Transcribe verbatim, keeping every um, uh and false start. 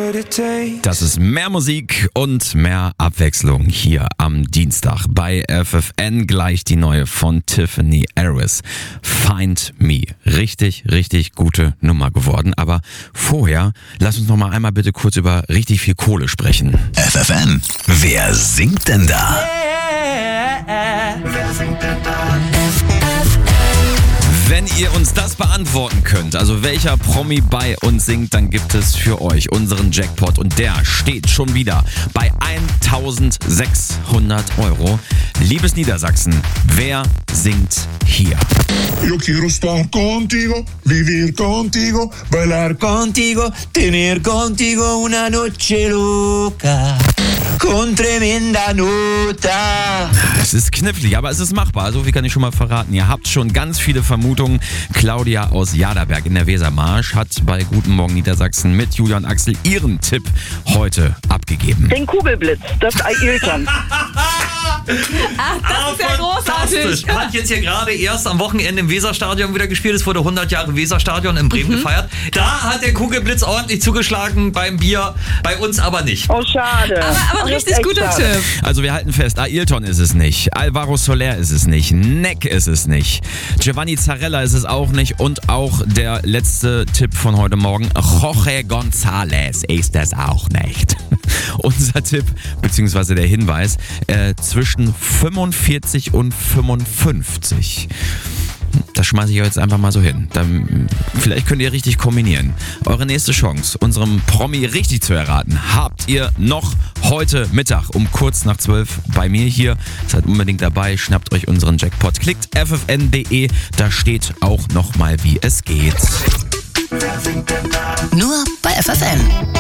Das ist mehr Musik und mehr Abwechslung hier am Dienstag bei F F N. Gleich die neue von Tiffany Harris, Find Me. Richtig, richtig gute Nummer geworden. Aber vorher, lass uns noch mal einmal bitte kurz über richtig viel Kohle sprechen. F F N, wer singt denn da? Yeah. Wer singt denn da? Wenn ihr uns das beantworten könnt, also welcher Promi bei uns singt, dann gibt es für euch unseren Jackpot und der steht schon wieder bei eintausendsechshundert Euro. Liebes Niedersachsen, wer singt hier? Yo quiero estar contigo, vivir contigo, bailar contigo, tener contigo una noche loca, con tremenda nota. Es ist knifflig, aber es ist machbar. So viel kann ich schon mal verraten. Ihr habt schon ganz viele Vermutungen. Claudia aus Jaderberg in der Wesermarsch hat bei Guten Morgen Niedersachsen mit Julia und Axel ihren Tipp heute abgegeben. Den Kugelblitz, das Ailton. Ach, das ist ja großartig. Hat jetzt hier gerade erst am Wochenende im Weserstadion wieder gespielt. Es wurde hundert Jahre Weserstadion in Bremen mhm. gefeiert. Da hat der Kugelblitz ordentlich zugeschlagen beim Bier, bei uns aber nicht. Oh, schade. Aber, aber ein richtig guter schade. Tipp. Also wir halten fest, Ailton ist es nicht, Alvaro Soler ist es nicht, Neck ist es nicht, Giovanni Zarella ist es auch nicht und auch der letzte Tipp von heute Morgen, Jorge González ist es auch nicht. Unser Tipp, beziehungsweise der Hinweis, äh, zwischen fünfundvierzig und fünfundfünfzig. Das schmeiße ich euch jetzt einfach mal so hin. Dann, vielleicht könnt ihr richtig kombinieren. Eure nächste Chance, unserem Promi richtig zu erraten, habt ihr noch heute Mittag um kurz nach zwölf bei mir hier. Seid unbedingt dabei, schnappt euch unseren Jackpot. Klickt f f n punkt d e, da steht auch nochmal, wie es geht. Nur bei F F N.